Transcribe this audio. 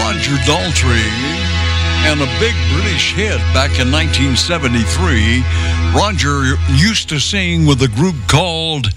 Roger Daltrey and a big British hit back in 1973. Roger used to sing with a group called